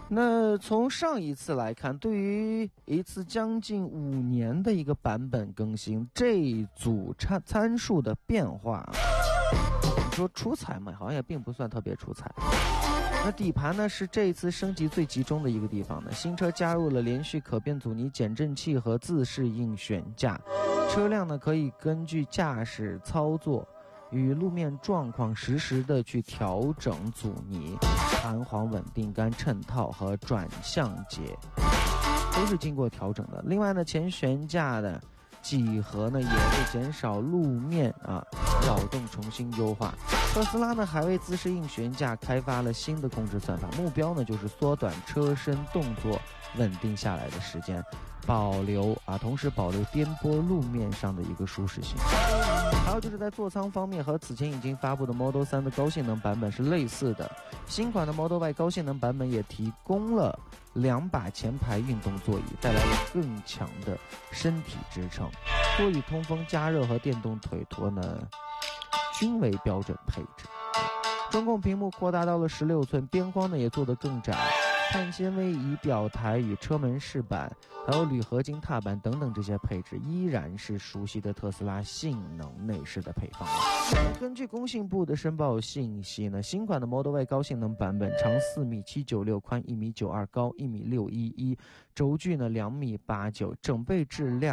那从上一次来看，对于一次将近5年的一个版本更新，这一组参数的变化，你说出彩嘛，好像也并不算特别出彩。那底盘呢是这一次升级最集中的一个地方呢，新车加入了连续可变阻尼减震器和自适应悬架，车辆呢可以根据驾驶操作与路面状况实时的去调整阻尼、弹簧稳定杆、衬套和转向节，都是经过调整的。另外呢，前悬架的几何呢也会减少路面扰动，重新优化。特斯拉呢还为自适应悬架开发了新的控制算法，目标呢就是缩短车身动作稳定下来的时间，同时保留颠簸路面上的一个舒适性。还有就是在座舱方面，和此前已经发布的 Model 3的高性能版本是类似的，新款的 Model Y 高性能版本也提供了2把前排运动座椅，带来了更强的身体支撑。座椅通风、加热和电动腿托呢均为标准配置。中控屏幕扩大到了16寸，边框呢也做得更窄，碳纤维仪表台与车门饰板还有铝合金踏板等等，这些配置依然是熟悉的特斯拉性能内饰的配方。根据工信部的申报信息呢，新款的 Model Y 高性能版本长4.796米，宽1.92米，高1.611米，轴距呢2.89米，整备质量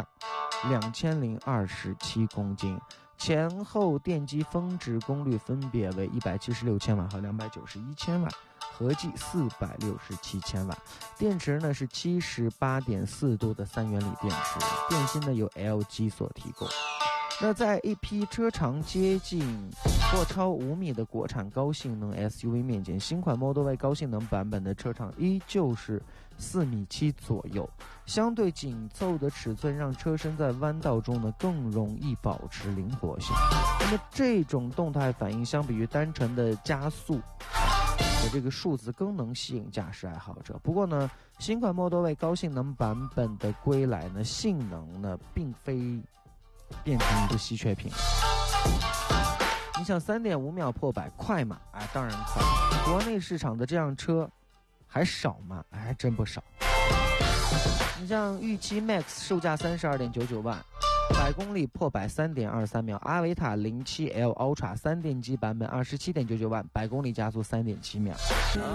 2027公斤，前后电机峰值功率分别为176千瓦和291千瓦，合计467千瓦。电池呢是78.4度的3元锂电池，电芯呢由 LG 所提供。那在一批车长接近或超5米的国产高性能 SUV 面前，新款 Model Y 高性能版本的车长依旧是4.7米左右，相对紧凑的尺寸让车身在弯道中呢更容易保持灵活性。那么这种动态反应相比于单纯的加速的这个数字更能吸引驾驶爱好者。不过呢，新款 Model Y 高性能版本的归来呢，性能呢并非变成一个稀缺品。你想3.5秒破百快吗？当然快。国内市场的这样车还少吗？还真不少。你像预期 Max 售价32.99万，100公里破百3.23秒。阿维塔 07L Ultra 3电机版本27.99万，100公里加速3.7秒。